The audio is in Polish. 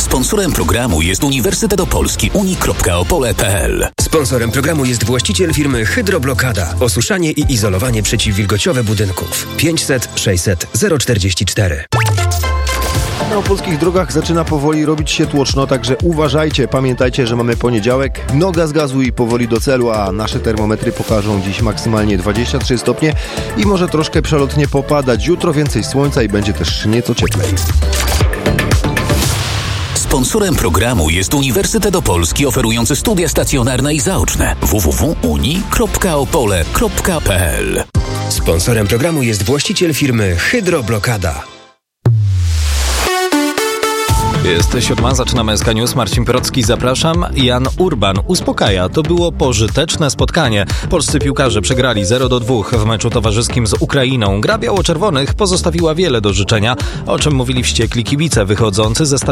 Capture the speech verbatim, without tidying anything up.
Sponsorem programu jest Uniwersytet Opolski uni kropka opole kropka p l. Sponsorem programu jest właściciel firmy Hydroblokada. Osuszanie i izolowanie przeciwwilgociowe budynków. pięćset sześćset zero czterdzieści cztery. Na opolskich drogach zaczyna powoli robić się tłoczno, także uważajcie. Pamiętajcie, że mamy poniedziałek, noga z gazu i powoli do celu, a nasze termometry pokażą dziś maksymalnie dwadzieścia trzy stopnie i może troszkę przelotnie popadać. Jutro więcej słońca i będzie też nieco cieplej. Sponsorem programu jest Uniwersytet Opolski, oferujący studia stacjonarne i zaoczne. w w w kropka uni kropka opole kropka p l. Sponsorem programu jest właściciel firmy Hydroblokada. Jest siódma, zaczynamy S K News. Marcin Pirocki, zapraszam. Jan Urban uspokaja. To było pożyteczne spotkanie. Polscy piłkarze przegrali zero do dwóch w meczu towarzyskim z Ukrainą. Gra biało-czerwonych pozostawiła wiele do życzenia, o czym mówili wściekli kibice wychodzący ze stadionu